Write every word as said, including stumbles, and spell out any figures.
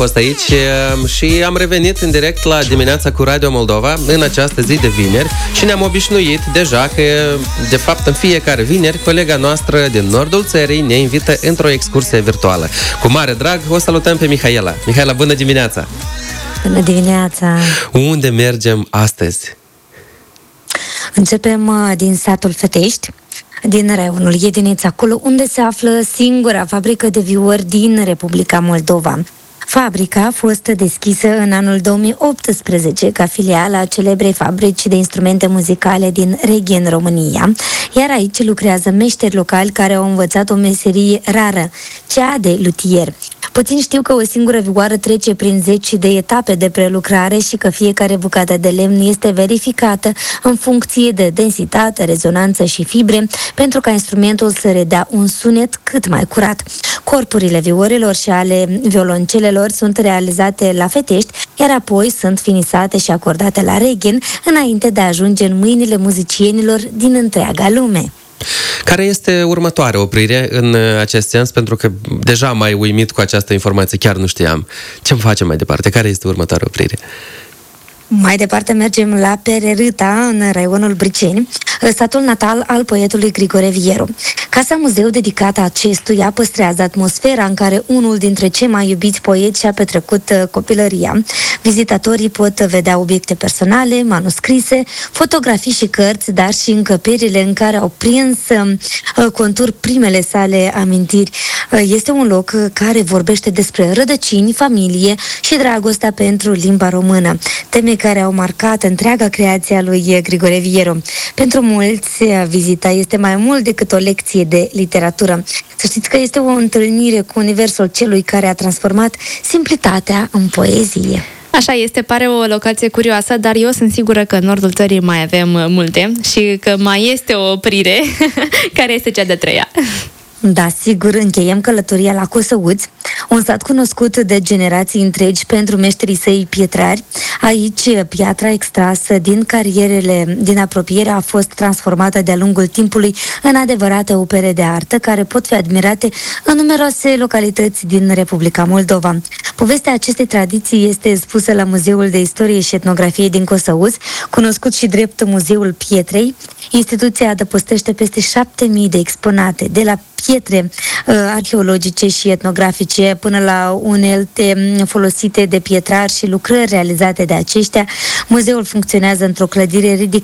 fost aici și am revenit în direct la Dimineața cu Radio Moldova în această zi de vineri și ne-am obișnuit deja că, de fapt, în fiecare vineri, colega noastră din nordul țării ne invită într-o excursie virtuală. Cu mare drag, o salutăm pe Mihaela. Mihaela, bună dimineața! Bună dimineața! Unde mergem astăzi? Începem din satul Fetești, din raionul Iedinița, acolo unde se află singura fabrică de viouri din Republica Moldova. Fabrica a fost deschisă în anul două mii optsprezece ca filială a celebrei fabrici de instrumente muzicale din Reghin, în România, iar aici lucrează meșteri locali care au învățat o meserie rară, cea de luthier. Puțin știu că o singură vioară trece prin zeci de etape de prelucrare și că fiecare bucată de lemn este verificată în funcție de densitate, rezonanță și fibre, pentru ca instrumentul să redea un sunet cât mai curat. Corpurile vioarelor și ale violoncelelor sunt realizate la Fetești, iar apoi sunt finisate și acordate la Reghin, înainte de a ajunge în mâinile muzicienilor din întreaga lume. Care este următoarea oprire în acest sens? Pentru că deja am mai uimit cu această informație, chiar nu știam. Ce facem mai departe? Care este următoarea oprire? Mai departe mergem la Pererâta, în raionul Briceni, satul natal al poetului Grigore Vieru. Casa muzeu dedicată acestuia păstrează atmosfera în care unul dintre cei mai iubiți poeți și-a petrecut copilăria. Vizitatorii pot vedea obiecte personale, manuscrise, fotografii și cărți, dar și încăperile în care au prins contur primele sale amintiri. Este un loc care vorbește despre rădăcini, familie și dragostea pentru limba română, teme care au marcat întreaga creație a lui Grigore Vieru. Pentru mulți, vizita este mai mult decât o lecție de literatură. Să știți că este o întâlnire cu universul celui care a transformat simplitatea în poezie. Așa este, pare o locație curioasă, dar eu sunt sigură că în nordul țării mai avem multe și că mai este o oprire care este cea de-a treia. Da, sigur, încheiem călătoria la Cosăuți, un sat cunoscut de generații întregi pentru meșterii săi pietrari. Aici, piatra extrasă din carierele din apropiere a fost transformată de-a lungul timpului în adevărate opere de artă care pot fi admirate în numeroase localități din Republica Moldova. Povestea acestei tradiții este spusă la Muzeul de Istorie și Etnografie din Cosăuți, cunoscut și drept Muzeul Pietrei. Instituția adăpostește peste șapte mii de exponate, de la pietre uh, arheologice și etnografice până la unelte folosite de pietrari și lucrări realizate de aceștia. Muzeul funcționează într-o clădire ridicată